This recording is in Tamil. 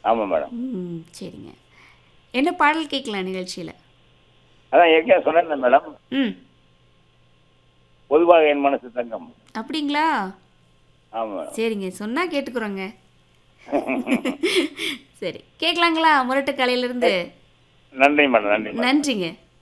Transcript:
ஆமாம் மேடம். சரிங்க. என்ன பாடல் கேட்கலாம் நிகழ்ச்சியில்? அதான் ஏற்கனவே சொன்னேன் மேடம். ம். பொதுவாக என் மனசு தங்கம். அப்படிங்களா? ஆமாம் மேடம். சரிங்க. சொன்னா கேட்டுக்குறோங்க. சரி. கேட்கலாங்களா? முரட்டு காலையிலிருந்து. நன்றி மேடம், நன்றி மேடம். நன்றிங்க.